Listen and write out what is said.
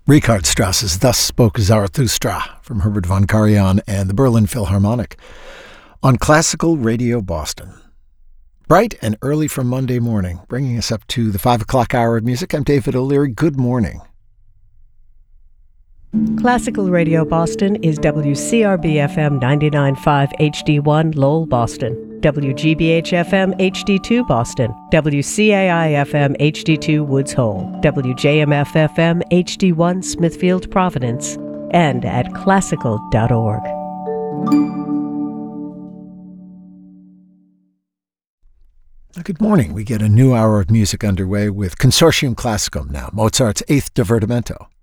Richard Strauss's Thus Spoke Zarathustra from Herbert von Karajan and the Berlin Philharmonic on Classical Radio Boston. Bright and early from Monday morning, bringing us up to the 5 o'clock hour of music. I'm David O'Leary. Good morning. Classical Radio Boston is WCRB-FM 99.5 HD1 Lowell, Boston, WGBH-FM HD2 Boston, WCAI-FM HD2 Woods Hole, WJMF-FM HD1 Smithfield, Providence, and at classical.org. Good morning. We get a new hour of music underway with Consortium Classicum now, Mozart's Eighth Divertimento.